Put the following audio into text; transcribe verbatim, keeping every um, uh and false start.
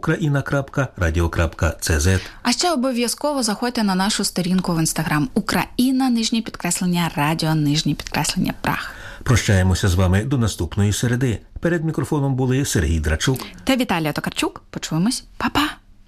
україна крапка радіо крапка це зет. А ще обов'язково заходьте на нашу сторінку в Інстаграм Україна, нижнє підкреслення, радіо, нижнє підкреслення, Праг. Прощаємося з вами до наступної середи. Перед мікрофоном були Сергій Драчук та Віталія Токарчук. Почуємось. Па-па!